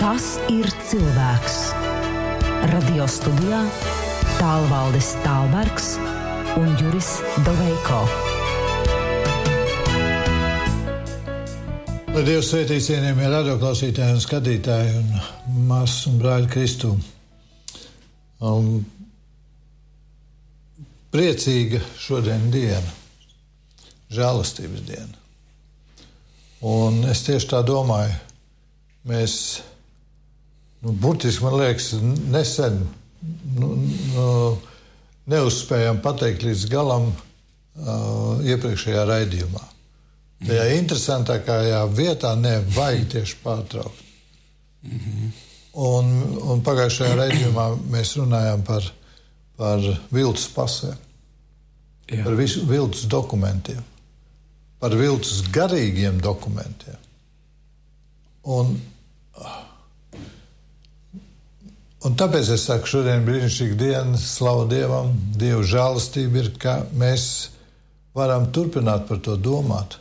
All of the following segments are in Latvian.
Tas ir cilvēks. Radio studijā Tālvaldis Tālbergs un Juris Doveiko. Lai Dievs svētī cienījamie radioklausītāji un skatītāji un māsas un brāļi Kristū. Priecīga šodien diena, žēlastības diena. Un es tieši tā domāju, mēs, burtiski man liekas, nesen neuzspējām pateikt līdz galam iepriekšējā raidījumā. Tajā interesantākajā vietā nevajag tieši pārtraukt. Un pagājušajā raidījumā mēs runājām par viltus pasēm, par viltus dokumentiem, par viltus garīgiem dokumentiem. Un tāpēc es saku, šodien brīnišķīga diena, slavu Dievam, Dieva žēlastība ir, ka mēs varam turpināt par to domāt.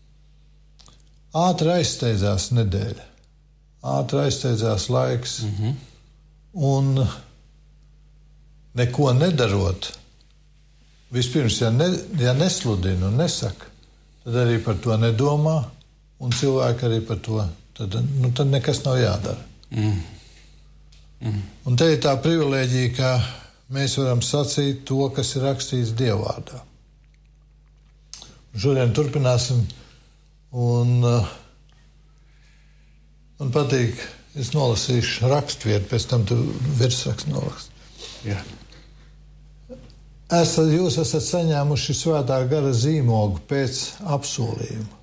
Ātri aizsteidzās nedēļa, ātri aizsteidzās laiks, un neko nedarot, vispirms, ja nesludina un nesaka, tad arī par to nedomā, un cilvēki arī par to, tad nekas nav jādara. Un te ir tā privilēģija, ka mēs varam sacīt to, kas ir rakstīts Dievvārdā. Šodien turpināsim, un man patīk, es nolasīšu rakstvietu, pēc tam tu virsrakstu nolasi. Jā. Jūs esat saņēmuši svētā gara zīmogu pēc apsolījuma,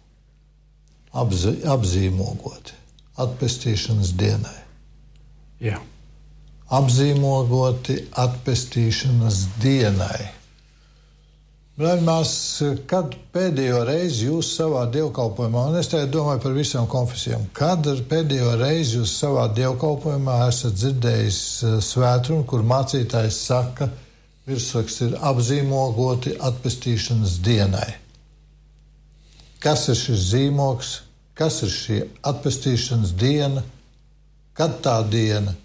apzīmogoti atpestīšanas dienai. Jā. Apzīmogoti atpestīšanas dienai. Brāļmās, kad pēdējo reizi jūs savā dievkalpojumā, un es tagad domāju par visām konfesijām, kad pēdējo reizi jūs savā dievkalpojumā esat dzirdējis svētrumu, kur mācītājs saka, virsraksts ir apzīmogoti atpestīšanas dienai. Kas ir šis zīmogs? Kas ir šī atpestīšanas diena? Kad tā diena?